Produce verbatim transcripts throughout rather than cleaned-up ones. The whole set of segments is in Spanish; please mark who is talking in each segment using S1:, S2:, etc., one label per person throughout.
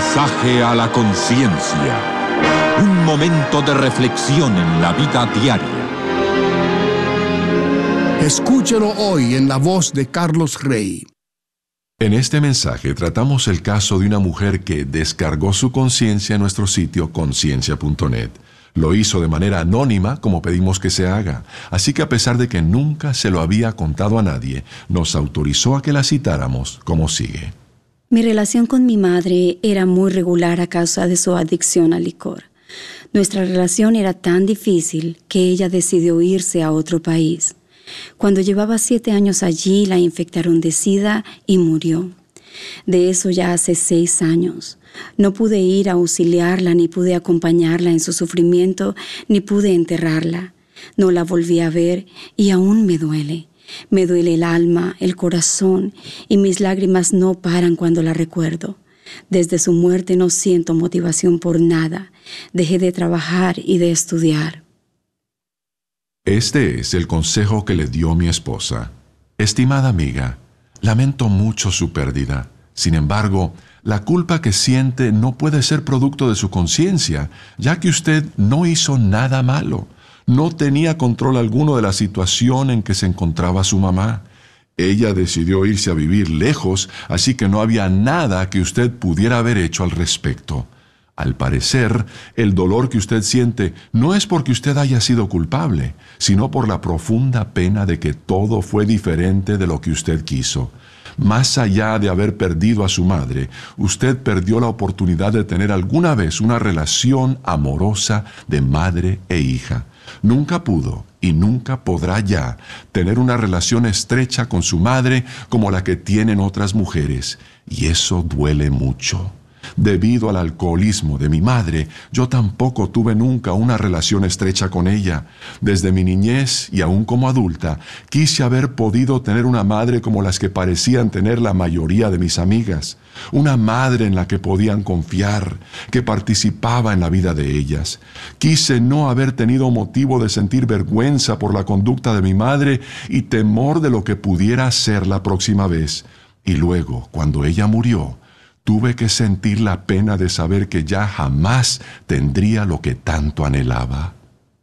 S1: Mensaje a la conciencia. Un momento de reflexión en la vida diaria.
S2: Escúchelo hoy en la voz de Carlos Rey.
S3: En este mensaje tratamos el caso de una mujer que descargó su conciencia en nuestro sitio conciencia punto net. Lo hizo de manera anónima, como pedimos que se haga. Así que a pesar de que nunca se lo había contado a nadie, nos autorizó a que la citáramos como sigue.
S4: Mi relación con mi madre era muy regular a causa de su adicción al licor. Nuestra relación era tan difícil que ella decidió irse a otro país. Cuando llevaba siete años allí, la infectaron de SIDA y murió. De eso ya hace seis años. No pude ir a auxiliarla, ni pude acompañarla en su sufrimiento, ni pude enterrarla. No la volví a ver y aún me duele. Me duele el alma, el corazón, y mis lágrimas no paran cuando la recuerdo. Desde su muerte no siento motivación por nada. Dejé de trabajar y de estudiar.
S3: Este es el consejo que le dio mi esposa. Estimada amiga, lamento mucho su pérdida. Sin embargo, la culpa que siente no puede ser producto de su conciencia, ya que usted no hizo nada malo. No tenía control alguno de la situación en que se encontraba su mamá. Ella decidió irse a vivir lejos, así que no había nada que usted pudiera haber hecho al respecto. Al parecer, el dolor que usted siente no es porque usted haya sido culpable, sino por la profunda pena de que todo fue diferente de lo que usted quiso. Más allá de haber perdido a su madre, usted perdió la oportunidad de tener alguna vez una relación amorosa de madre e hija. Nunca pudo y nunca podrá ya tener una relación estrecha con su madre como la que tienen otras mujeres, y eso duele mucho. Debido al alcoholismo de mi madre, yo tampoco tuve nunca una relación estrecha con ella. Desde mi niñez y aún como adulta, quise haber podido tener una madre como las que parecían tener la mayoría de mis amigas. Una madre en la que podían confiar, que participaba en la vida de ellas. Quise no haber tenido motivo de sentir vergüenza por la conducta de mi madre y temor de lo que pudiera hacer la próxima vez. Y luego, cuando ella murió, tuve que sentir la pena de saber que ya jamás tendría lo que tanto anhelaba.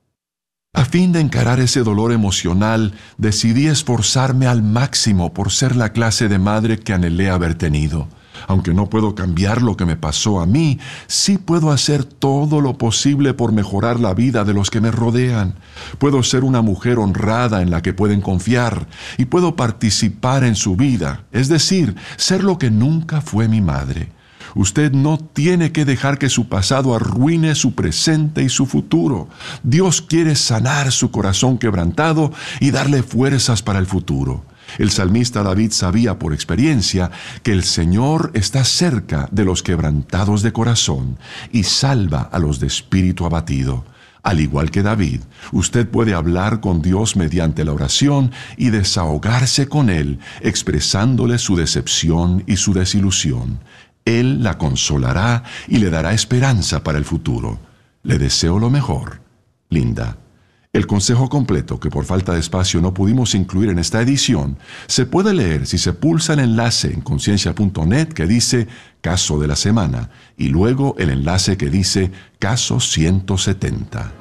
S3: A fin de encarar ese dolor emocional, decidí esforzarme al máximo por ser la clase de madre que anhelé haber tenido. Aunque no puedo cambiar lo que me pasó a mí, sí puedo hacer todo lo posible por mejorar la vida de los que me rodean. Puedo ser una mujer honrada en la que pueden confiar y puedo participar en su vida, es decir, ser lo que nunca fue mi madre. Usted no tiene que dejar que su pasado arruine su presente y su futuro. Dios quiere sanar su corazón quebrantado y darle fuerzas para el futuro. El salmista David sabía por experiencia que el Señor está cerca de los quebrantados de corazón y salva a los de espíritu abatido. Al igual que David, usted puede hablar con Dios mediante la oración y desahogarse con Él, expresándole su decepción y su desilusión. Él la consolará y le dará esperanza para el futuro. Le deseo lo mejor. Linda. El consejo completo, que por falta de espacio no pudimos incluir en esta edición, se puede leer si se pulsa el enlace en conciencia punto net que dice Caso de la Semana y luego el enlace que dice Caso ciento setenta.